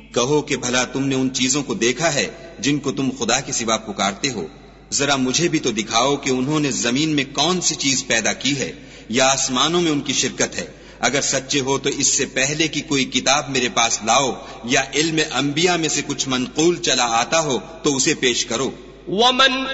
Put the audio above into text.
कहो कि भला तुमने उन चीजों को देखा है जिनको तुम खुदा के सिवा पुकारते हो? जरा मुझे भी तो दिखाओ कि उन्होंने जमीन में कौन सी चीज पैदा की है या आसमानों में उनकी शिरकत है। अगर सच्चे हो तो इससे पहले कि कोई किताब मेरे पास लाओ या इल्म अंबिया में से कुछ मनकूल चला आता हो तो उसे पेश करो।